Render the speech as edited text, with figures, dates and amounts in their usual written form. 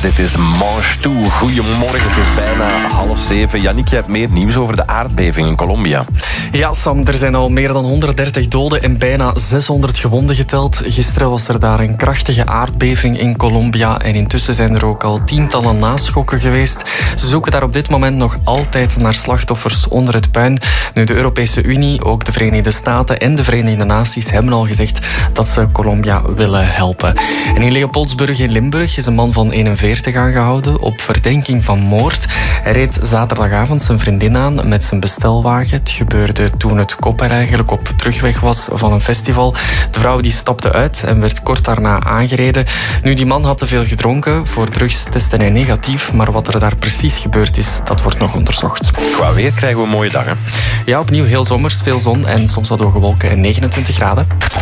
Dit is Mange Toe. Goedemorgen, het is bijna 6:30. Yannick, je hebt meer nieuws over de aardbeving in Colombia. Ja, Sam, er zijn al meer dan 130 doden en bijna 600 gewonden geteld. Gisteren was er daar een krachtige aardbeving in Colombia en intussen zijn er ook al tientallen naschokken geweest. Ze zoeken daar op dit moment nog altijd naar slachtoffers onder het puin. Nu, de Europese Unie, ook de Verenigde Staten en de Verenigde Naties hebben al gezegd dat ze Colombia willen helpen. En in Leopoldsburg in Limburg is een man van 41 aangehouden op verdenking van moord. Hij reed zaterdagavond zijn vriendin aan met zijn bestelwagen. Het gebeurde toen het koper eigenlijk op terugweg was van een festival. De vrouw die stapte uit en werd kort daarna aangereden. Nu, die man had te veel gedronken. Voor drugs testte hij negatief, maar wat er daar precies gebeurd is, dat wordt nog onderzocht. Qua weer krijgen we een mooie dag, hè? Ja, opnieuw heel zomers, veel zon en soms wat hoge wolken en 29 graden.